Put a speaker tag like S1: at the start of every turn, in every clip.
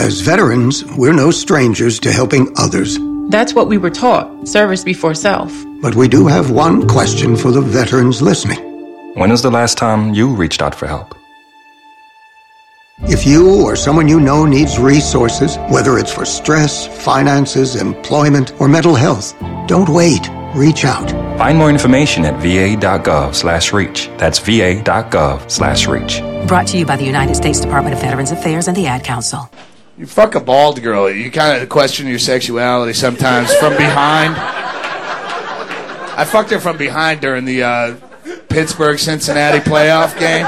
S1: As veterans, we're no strangers to helping others.
S2: That's what we were taught, service before self.
S1: But we do have one question for the veterans listening.
S3: When was the last time you reached out for help?
S1: If you or someone you know needs resources, whether it's for stress, finances, employment, or mental health, don't wait. Reach out.
S3: Find more information at va.gov/reach. That's va.gov/reach.
S4: Brought to you by the United States Department of Veterans Affairs and the Ad Council.
S5: You fuck a bald girl, you kind of question your sexuality sometimes from behind. I fucked her from behind during the Pittsburgh-Cincinnati playoff game.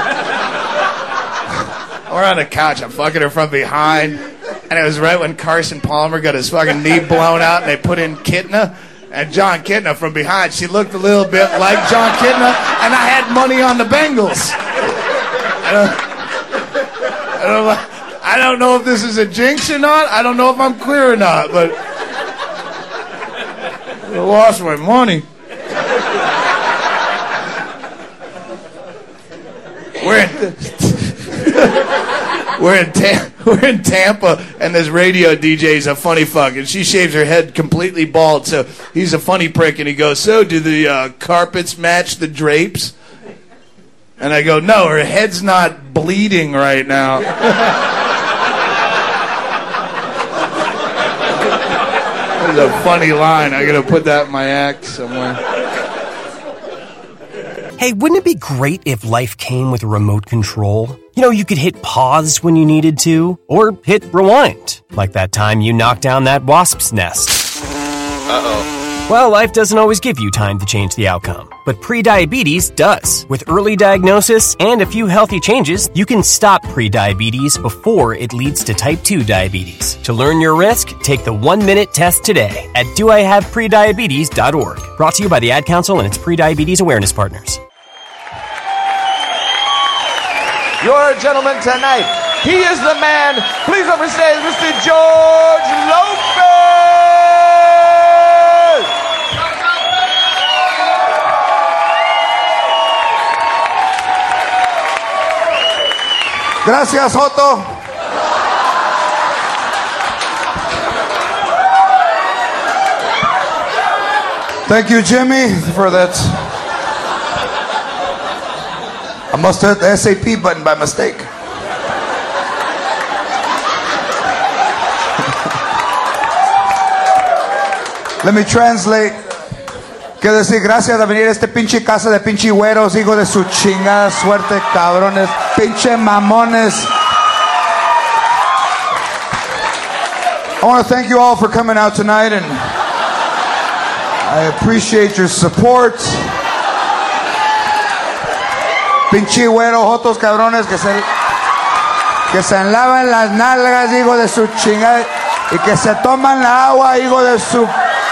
S5: We're on the couch, I'm fucking her from behind, and it was right when Carson Palmer got his fucking knee blown out, and they put in Kitna, and John Kitna from behind. She looked a little bit like John Kitna, and I had money on the Bengals. I don't know if this is a jinx or not. I don't know if I'm clear or not, but I lost my money. We're in Tampa, and this radio DJ's a funny fuck, and she shaves her head completely bald, so he's a funny prick, and he goes, "So, do the carpets match the drapes?" And I go, "No, her head's not bleeding right now." That's a funny line. I gotta put that in my act somewhere.
S6: Hey, wouldn't it be great if life came with a remote control? You know, you could hit pause when you needed to, or hit rewind, like that time you knocked down that wasp's nest.
S7: Uh-oh.
S6: Well, life doesn't always give you time to change the outcome, but prediabetes does. With early diagnosis and a few healthy changes, you can stop prediabetes before it leads to type 2 diabetes. To learn your risk, take the 1-minute test today at doihaveprediabetes.org. Brought to you by the Ad Council and its prediabetes awareness partners.
S7: Your gentleman tonight, he is the man. Please overstate Mr. George Lopez.
S8: Gracias, Joto. Thank you, Jimmy, for that. I must have hit the SAP button by mistake. Let me translate. Quiero decir gracias de venir a este pinche casa de pinche güeros, hijo de su chingada suerte, cabrones, pinche mamones. I want to thank you all for coming out tonight, and I appreciate your support. Pinche güero, jotos cabrones que se enlavan las nalgas, hijo de su chingada, y que se toman la agua, hijo de su...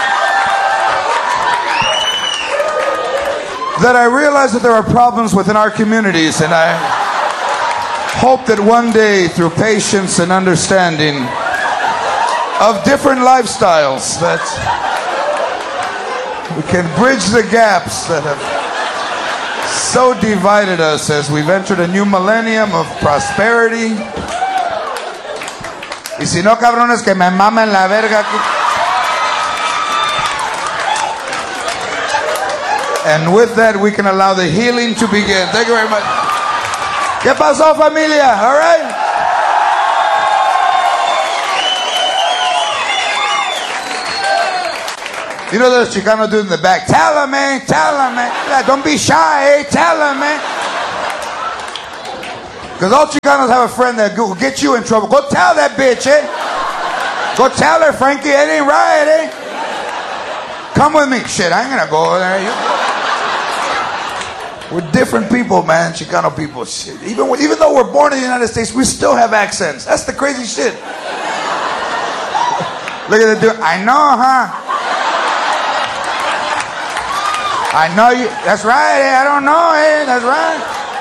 S8: That I realize that there are problems within our communities, and I hope that one day, through patience and understanding of different lifestyles, that we can bridge the gaps that have so divided us as we've entered a new millennium of prosperity. Y si no, cabrones, que me mamen la verga. And with that, we can allow the healing to begin. Thank you very much. ¿Qué pasó, familia? All right? You know those Chicanos dudes in the back? Tell them, man. Tell them, man. Don't be shy, eh? Tell them, man. Because all Chicanos have a friend that will get you in trouble. Go tell that bitch, eh? Go tell her, Frankie, it ain't right, eh? Come with me. Shit, I ain't gonna go over there. We're different people, man. Chicano people. Shit. Even though we're born in the United States, we still have accents. That's the crazy shit. Look at the dude. I know, huh? I know you. That's right, eh? I don't know, eh? That's right.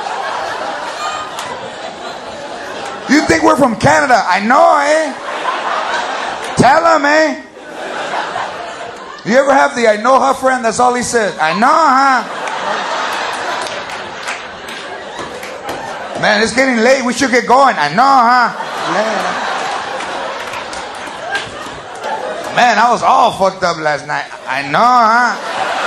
S8: You think we're from Canada? I know, eh? Tell them, eh? You ever have the I know her friend? That's all he said. I know, huh? Man, it's getting late. We should get going. I know, huh? Man, I was all fucked up last night. I know, huh?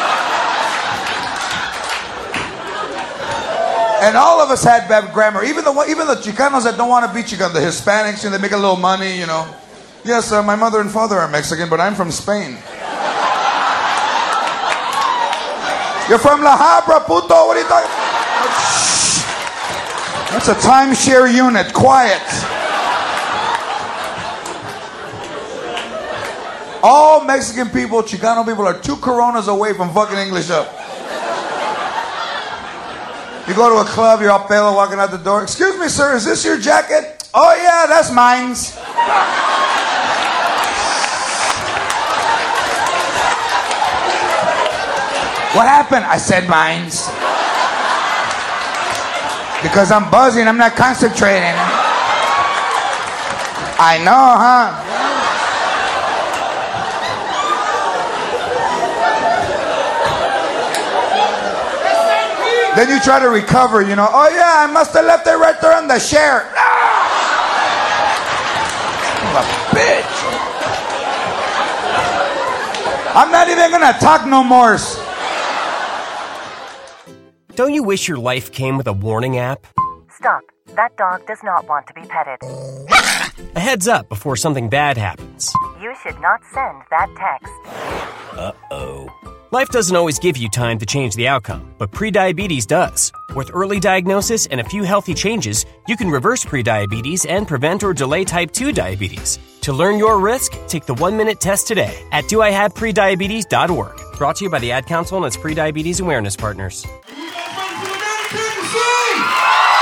S8: And all of us had bad grammar. Even the Chicanos that don't want to be Chicano, the Hispanics, they make a little money, Yes, my mother and father are Mexican, but I'm from Spain. You're from La Habra, puto. What are you talking about? Shh. That's a timeshare unit. Quiet. All Mexican people, Chicano people are 2 Coronas away from fucking English up. You go to a club, you're all pale walking out the door. Excuse me, sir, is this your jacket? Oh, yeah, that's mine. What happened? I said mines. Because I'm buzzing, I'm not concentrating. I know, huh? Then you try to recover, Oh, yeah, I must have left it right there on the chair. Ah! Bitch. I'm not even going to talk no more.
S6: Don't you wish your life came with a warning app?
S9: Stop. That dog does not want to be petted.
S6: A heads up before something bad happens.
S9: You should not send that text.
S6: Uh-oh. Life doesn't always give you time to change the outcome, but prediabetes does. With early diagnosis and a few healthy changes, you can reverse prediabetes and prevent or delay type 2 diabetes. To learn your risk, take the 1-minute test today at doihaveprediabetes.org. Brought to you by the Ad Council and its prediabetes awareness partners.